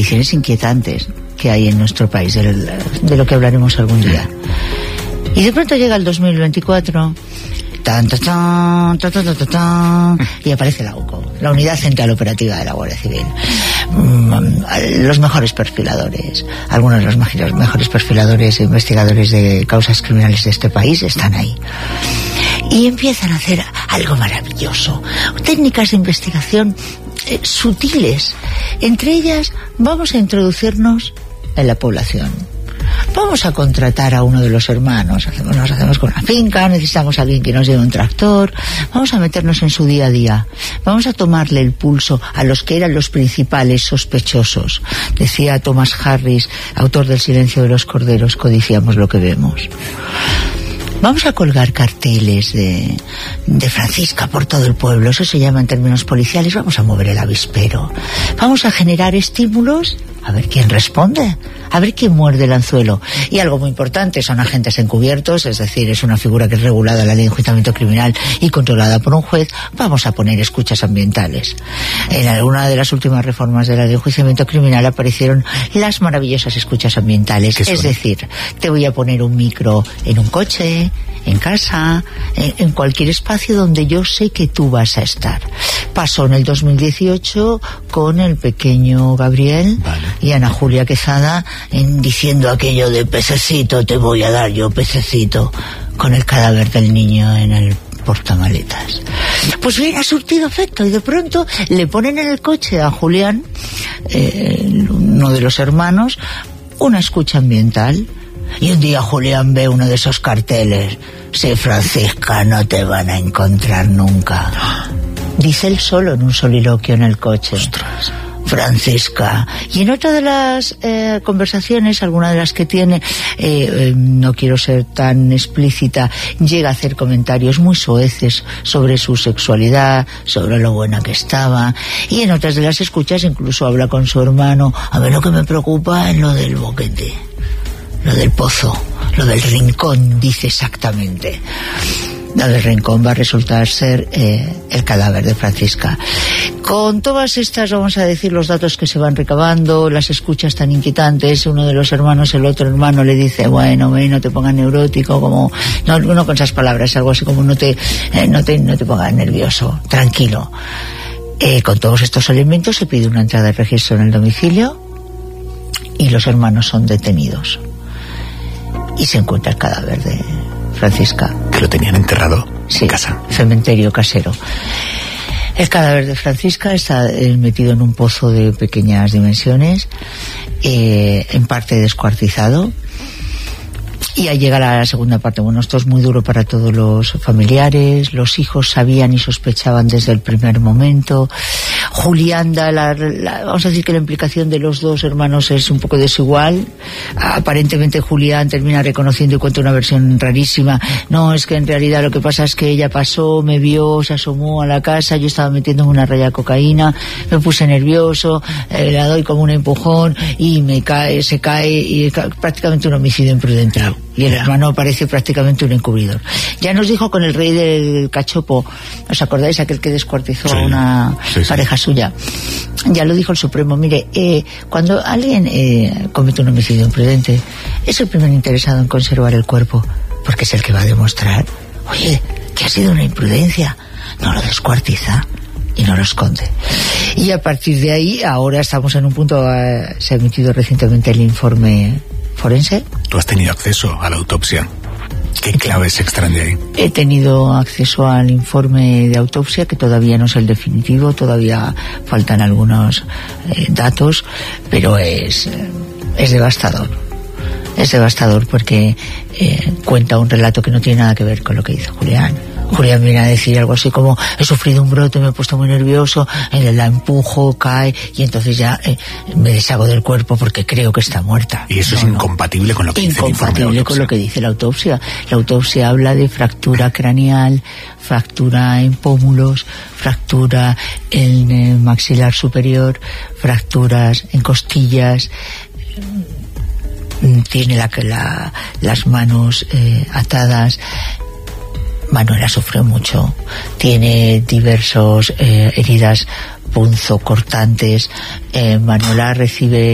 condiciones inquietantes que hay en nuestro país, de lo que hablaremos algún día. Y de pronto llega el 2024, y aparece la UCO, la Unidad Central Operativa de la Guardia Civil. Los mejores perfiladores, algunos de los mejores perfiladores e investigadores de causas criminales de este país están ahí. Y empiezan a hacer algo maravilloso, técnicas de investigación sutiles. Entre ellas, vamos a introducirnos en la población. Vamos a contratar a uno de los hermanos, nos hacemos con una finca, necesitamos a alguien que nos lleve un tractor, vamos a meternos en su día a día, vamos a tomarle el pulso a los que eran los principales sospechosos. Decía Thomas Harris, autor del Silencio de los Corderos, codiciamos lo que vemos. Vamos a colgar carteles de Francisca por todo el pueblo, eso se llama en términos policiales, vamos a mover el avispero, vamos a generar estímulos, a ver quién responde, a ver quién muerde el anzuelo. Y algo muy importante, son agentes encubiertos, es decir, es una figura que es regulada en la ley de enjuiciamiento criminal y controlada por un juez. Vamos a poner escuchas ambientales. En alguna de las últimas reformas de la ley de enjuiciamiento criminal aparecieron las maravillosas escuchas ambientales. Es decir, te voy a poner un micro en un coche, en casa, en cualquier espacio donde yo sé que tú vas a estar. Pasó en el 2018 con el pequeño Gabriel y Ana Julia Quezada diciendo aquello de pececito, te voy a dar yo pececito, con el cadáver del niño en el portamaletas. Pues bien, ha surtido efecto y de pronto le ponen en el coche a Julián, uno de los hermanos, una escucha ambiental. Y un día Julián ve uno de esos carteles: sí, Francisca, no te van a encontrar nunca. Dice él solo en un soliloquio en el coche. Ostras. Francisca. Y en otra de las conversaciones, alguna de las que tiene, no quiero ser tan explícita, llega a hacer comentarios muy soeces sobre su sexualidad, sobre lo buena que estaba. Y en otras de las escuchas incluso habla con su hermano: a ver, lo que me preocupa es lo del boquete, lo del pozo, lo del rincón, dice exactamente. Lo del rincón va a resultar ser el cadáver de Francisca. Con todas estas, vamos a decir, los datos que se van recabando, las escuchas tan inquietantes, uno de los hermanos, el otro hermano le dice: bueno, no te pongas neurótico, como no con esas palabras, algo así como no te pongas nervioso, tranquilo. Con todos estos elementos se pide una entrada de registro en el domicilio y los hermanos son detenidos. Y se encuentra el cadáver de Francisca. Que lo tenían enterrado en casa. Cementerio casero. El cadáver de Francisca está metido en un pozo de pequeñas dimensiones, en parte descuartizado. Y ahí llega la segunda parte. Bueno, esto es muy duro para todos los familiares. Los hijos sabían y sospechaban desde el primer momento. Julián da vamos a decir que la implicación de los dos hermanos es un poco desigual. Aparentemente Julián termina reconociendo y cuenta una versión rarísima. No, es que en realidad lo que pasa es que ella pasó, me vio, se asomó a la casa, yo estaba metiéndome una raya de cocaína, me puse nervioso, la doy como un empujón y se cae y prácticamente un homicidio imprudente. Y el hermano parece prácticamente un encubridor. Ya nos dijo con el rey del cachopo, ¿os acordáis? Aquel que descuartizó a una pareja suya. Ya lo dijo el Supremo: mire, cuando alguien comete un homicidio imprudente, es el primer interesado en conservar el cuerpo, porque es el que va a demostrar, oye, que ha sido una imprudencia. No lo descuartiza y no lo esconde. Y a partir de ahí, ahora estamos en un punto, se ha emitido recientemente el informe forense. ¿Tú has tenido acceso a la autopsia? ¿Qué claves se extraen de ahí? He tenido acceso al informe de autopsia, que todavía no es el definitivo, todavía faltan algunos datos, pero es devastador. Es devastador porque cuenta un relato que no tiene nada que ver con lo que hizo Julián. Julián viene a decir algo así como: he sufrido un brote, me he puesto muy nervioso, la empujo, cae y entonces ya me deshago del cuerpo porque creo que está muerta. Y eso es incompatible con lo que dice el informe de autopsia. Con lo que dice la autopsia. La autopsia habla de fractura craneal, fractura en pómulos, fractura en el maxilar superior, fracturas en costillas. Tiene las manos atadas. Manuela sufre mucho, tiene diversos heridas punzocortantes. Manuela recibe